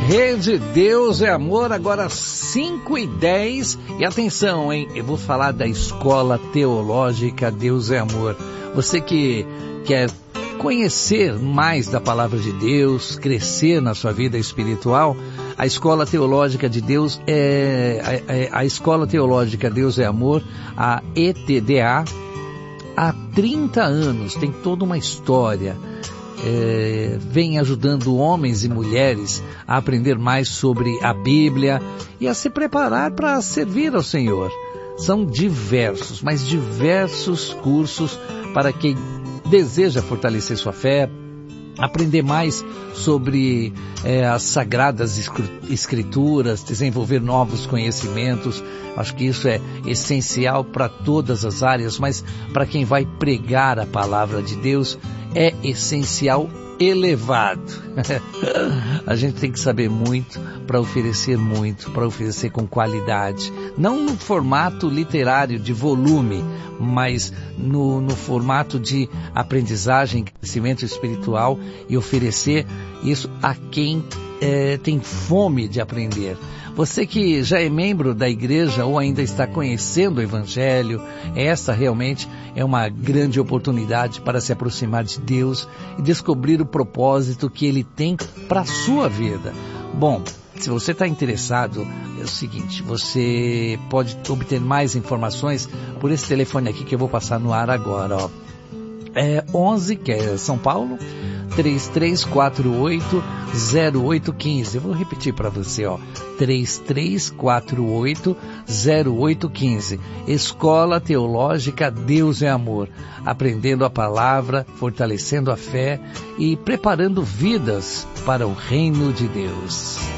Rede Deus é Amor, agora 5:10. E atenção, hein? Eu vou falar da Escola Teológica Deus é Amor. Você que quer conhecer mais da Palavra de Deus, crescer na sua vida espiritual, a Escola Teológica de Deus a Escola Teológica Deus é Amor, a ETDA, há 30 anos, tem toda uma história. Vem ajudando homens e mulheres a aprender mais sobre a Bíblia e a se preparar para servir ao Senhor. São diversos, mas diversos cursos para quem deseja fortalecer sua fé, aprender mais sobre as Sagradas Escrituras, desenvolver novos conhecimentos. Acho que isso é essencial para todas as áreas, mas para quem vai pregar a palavra de Deus é essencial, elevado. A gente tem que saber muito para oferecer muito, para oferecer com qualidade. Não no formato literário de volume, mas no formato de aprendizagem, crescimento espiritual, e oferecer isso a quem tem fome de aprender. Você que já é membro da igreja ou ainda está conhecendo o Evangelho, essa realmente é uma grande oportunidade para se aproximar de Deus e descobrir o propósito que Ele tem para a sua vida. Bom, se você está interessado, é o seguinte, você pode obter mais informações por esse telefone aqui que eu vou passar no ar agora, ó. 11, que é São Paulo, 3348-0815. Eu vou repetir para você, ó. 3348-0815. Escola Teológica Deus é Amor. Aprendendo a palavra, fortalecendo a fé e preparando vidas para o reino de Deus.